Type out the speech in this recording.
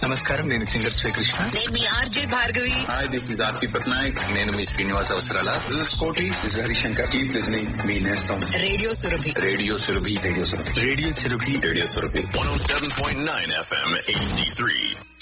నమస్కారం, నేను సింగర్ శ్రీకృష్ణ. నేను మీ RJ Bhargavi. Hi, this is ఆర్పి పట్నాయక్. నేను మీ శ్రీనివాస్ అవసరాల. దిస్ ఇస్ కోటి. This is Harishankar. Keep listening మీ నేస్తం radio Surabhi. Radio Surabhi. Radio Surabhi. Radio Surabhi. Radio Surabhi 107.9 FM HD3.